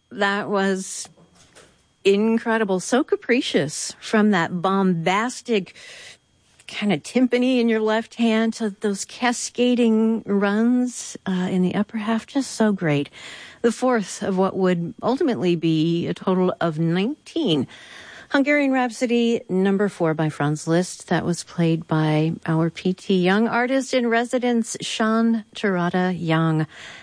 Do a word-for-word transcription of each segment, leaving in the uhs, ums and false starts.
that was incredible. So capricious, from that bombastic kind of timpani in your left hand to those cascading runs uh, in the upper half. Just so great. The fourth of what would ultimately be a total of nineteen. Hungarian Rhapsody, number four by Franz Liszt. That was played by our P T Young artist in residence, Sean Terada Young.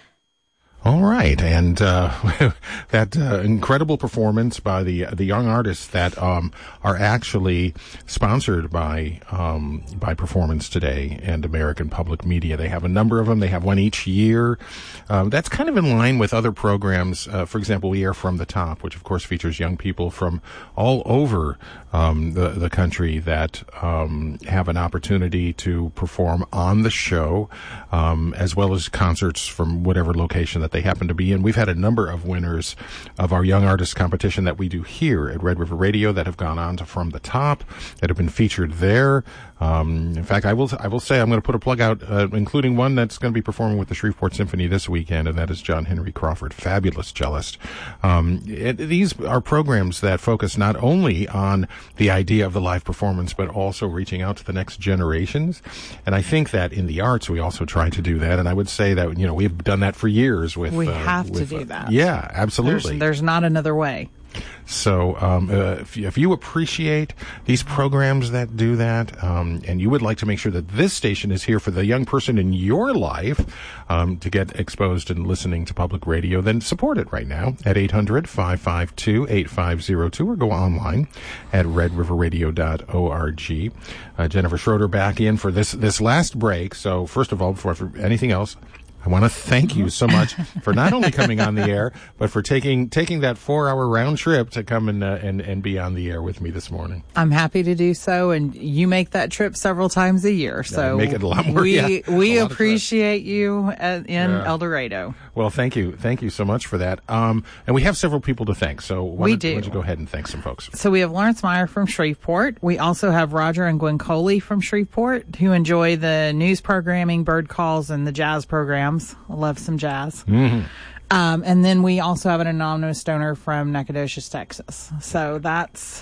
All right, and uh, that uh, incredible performance by the the young artists that um, are actually sponsored by um, by Performance Today and American Public Media. They have a number of them. They have one each year. Um, that's kind of in line with other programs. Uh, for example, we air From the Top, which of course features young people from all over um, the the country that um, have an opportunity to perform on the show, um, as well as concerts from whatever location that they happen to be in. We've had a number of winners of our Young Artists competition that we do here at Red River Radio that have gone on to From the Top, that have been featured there. Um, in fact, I will I will say I'm going to put a plug out, uh, including one that's going to be performing with the Shreveport Symphony this weekend, and that is John Henry Crawford, fabulous cellist. Um, it, these are programs that focus not only on the idea of the live performance, but also reaching out to the next generations. And I think that in the arts, we also try to do that. And I would say that, you know, we've done that for years with... We uh, have with, to do uh, that. Yeah, absolutely. There's, there's not another way. So um, uh, if, you, if you appreciate these programs that do that, um, and you would like to make sure that this station is here for the young person in your life um, to get exposed and listening to public radio, then support it right now at eight hundred, five five two, eight five zero two, or go online at red river radio dot org. Uh, Jennifer Schroeder back in for this, this last break. So first of all, before for anything else, I want to thank you so much for not only coming on the air, but for taking taking that four-hour round trip to come and, uh, and and be on the air with me this morning. I'm happy to do so, and you make that trip several times a year. So yeah, make it a lot more. We yeah, we appreciate you at, in yeah. El Dorado. Well, thank you, thank you so much for that. Um, and we have several people to thank. So why we don't, do. Why don't you go ahead and thank some folks? So we have Lawrence Meyer from Shreveport. We also have Roger and Gwen Coley from Shreveport, who enjoy the news programming, bird calls, and the jazz programs. I love some jazz. Mm-hmm. Um, and then we also have an anonymous donor from Nacogdoches, Texas. So that's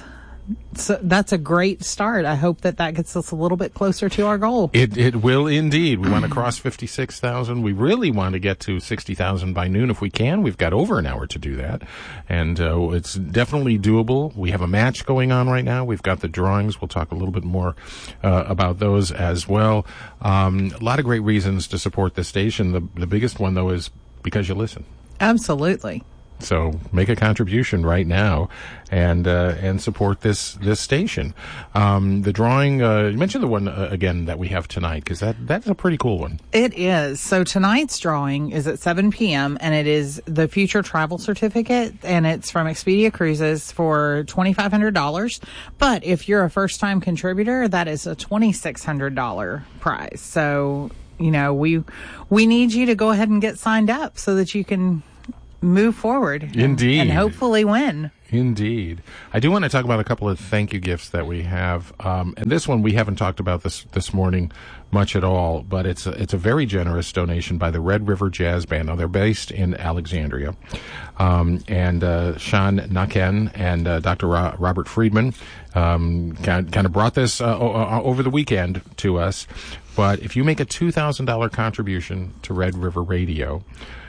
so that's a great start. I hope that that gets us a little bit closer to our goal. It it will indeed. We want to cross fifty-six thousand. We really want to get to sixty thousand by noon if we can. We've got over an hour to do that. And uh, it's definitely doable. We have a match going on right now. We've got the drawings. We'll talk a little bit more uh, about those as well. Um, a lot of great reasons to support this station. The, the biggest one, though, is because you listen. Absolutely. So make a contribution right now and uh, and support this this station. Um, the drawing, uh, you mentioned the one uh, again that we have tonight, because that, that's a pretty cool one. It is. So tonight's drawing is at seven p.m. and it is the Future Travel Certificate, and it's from Expedia Cruises for twenty-five hundred dollars. But if you're a first-time contributor, that is a twenty-six hundred dollars prize. So, you know, we we need you to go ahead and get signed up so that you can move forward. Indeed. And, and hopefully win. Indeed. I do want to talk about a couple of thank you gifts that we have. Um, and this one we haven't talked about this this morning much at all, but it's a, it's a very generous donation by the Red River Jazz Band. Now, they're based in Alexandria. Um, and uh, Sean Naken and uh, Doctor Ro- Robert Friedman um, kind, kind of brought this uh, o- over the weekend to us. But if you make a two thousand dollars contribution to Red River Radio,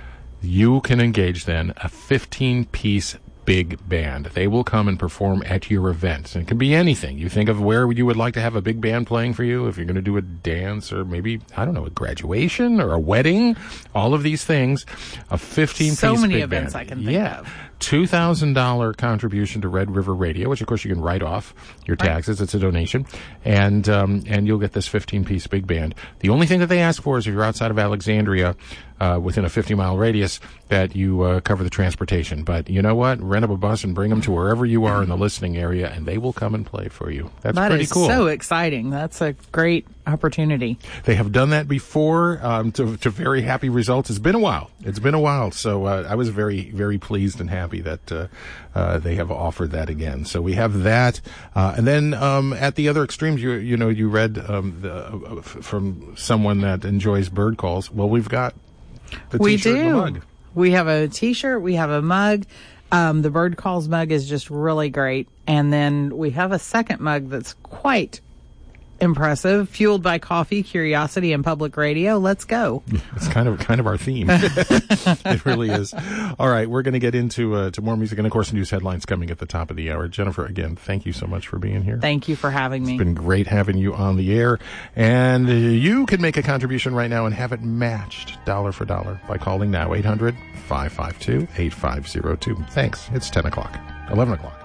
you can engage then a fifteen-piece big band. They will come and perform at your events. And it can be anything. You think of where you would like to have a big band playing for you, if you're going to do a dance or maybe, I don't know, a graduation or a wedding, all of these things, a fifteen-piece so many big events band. I can think yeah. of. two thousand dollars contribution to Red River Radio, which of course you can write off your taxes. Right. It's a donation. And um, and you'll get this fifteen-piece big band. The only thing that they ask for is if you're outside of Alexandria, uh, within a fifty-mile radius, that you uh, cover the transportation. But you know what? Rent up a bus and bring them to wherever you are in the listening area, and they will come and play for you. That's that pretty cool. That is so exciting. That's a great opportunity. They have done that before um, to, to very happy results. It's been a while. It's been a while. So uh, I was very, very pleased and happy that uh, uh, they have offered that again. So we have that. Uh, and then um, at the other extremes, you you know, you read um, the, uh, f- from someone that enjoys bird calls. Well, we've got the we T-shirt do. and the mug. We have a T-shirt. We have a mug. Um, the Bird Calls mug is just really great. And then we have a second mug that's quite impressive, fueled by coffee, curiosity, and public radio. Let's go. It's kind of kind of our theme. It really is. All right, we're going to get into uh, to more music and, of course, news headlines coming at the top of the hour. Jennifer, again, thank you so much for being here. Thank you for having me. It's been great having you on the air. And you can make a contribution right now and have it matched dollar for dollar by calling now, eight hundred, five five two, eight five zero two. Thanks. It's ten o'clock, eleven o'clock.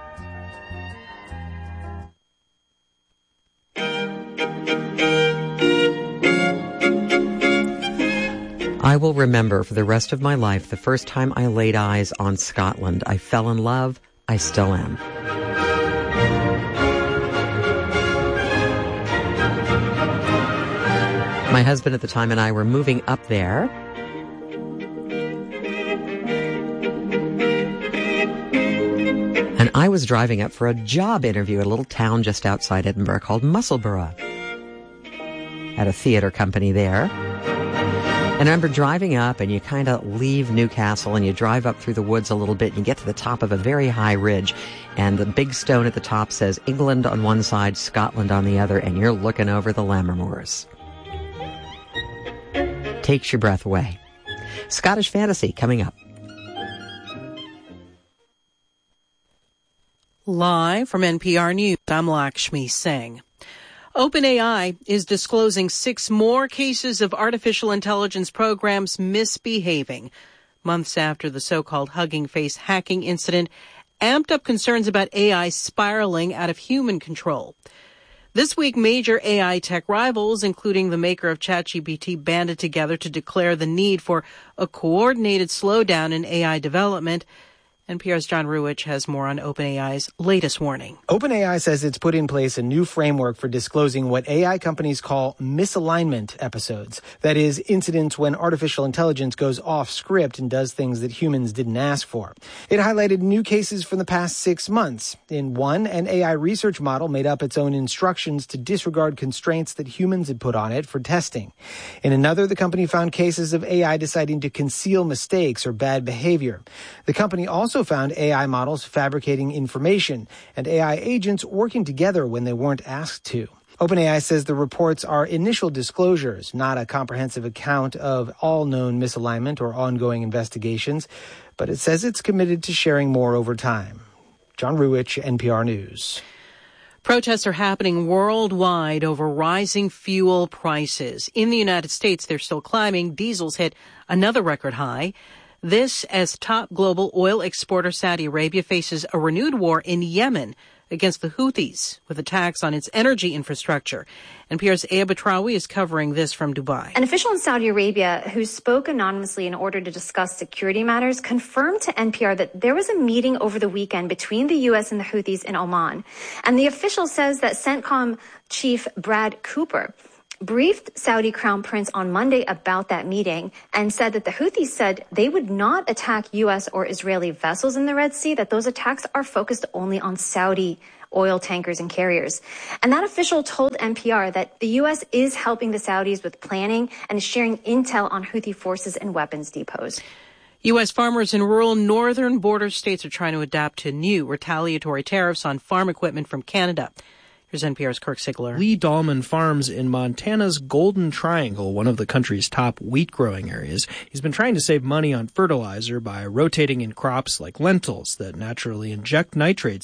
I will remember for the rest of my life the first time I laid eyes on Scotland. I fell in love. I still am. My husband at the time and I were moving up there. And I was driving up for a job interview at a little town just outside Edinburgh called Musselburgh. At a theater company there. And I remember driving up, and you kind of leave Newcastle, and you drive up through the woods a little bit, and you get to the top of a very high ridge, and the big stone at the top says England on one side, Scotland on the other, and you're looking over the Lammermoors. Takes your breath away. Scottish Fantasy coming up. Live from N P R News, I'm Lakshmi Singh. OpenAI is disclosing six more cases of artificial intelligence programs misbehaving, months after the so-called Hugging Face hacking incident amped up concerns about A I spiraling out of human control. This week, major A I tech rivals, including the maker of ChatGPT, banded together to declare the need for a coordinated slowdown in A I development. N P R's John Ruwitch has more on OpenAI's latest warning. OpenAI says it's put in place a new framework for disclosing what A I companies call misalignment episodes. That is, incidents when artificial intelligence goes off script and does things that humans didn't ask for. It highlighted new cases from the past six months. In one, an A I research model made up its own instructions to disregard constraints that humans had put on it for testing. In another, the company found cases of A I deciding to conceal mistakes or bad behavior. The company also found A I models fabricating information and A I agents working together when they weren't asked to. OpenAI says the reports are initial disclosures, not a comprehensive account of all known misalignment or ongoing investigations, but it says it's committed to sharing more over time. John Ruwitch, N P R News. Protests are happening worldwide over rising fuel prices. In the United States, they're still climbing. Diesel's hit another record high. This as top global oil exporter Saudi Arabia faces a renewed war in Yemen against the Houthis with attacks on its energy infrastructure. N P R's Aya Batrawi is covering this from Dubai. An official in Saudi Arabia who spoke anonymously in order to discuss security matters confirmed to N P R that there was a meeting over the weekend between the U S and the Houthis in Oman. And the official says that CENTCOM chief Brad Cooper briefed Saudi Crown Prince on Monday about that meeting and said that the Houthis said they would not attack U S or Israeli vessels in the Red Sea, that those attacks are focused only on Saudi oil tankers and carriers. And that official told N P R that the U S is helping the Saudis with planning and is sharing intel on Houthi forces and weapons depots. U S farmers in rural northern border states are trying to adapt to new retaliatory tariffs on farm equipment from Canada. Here's N P R's Kirk Sigler. Lee Dahlman farms in Montana's Golden Triangle, one of the country's top wheat growing areas. He's been trying to save money on fertilizer by rotating in crops like lentils that naturally inject nitrates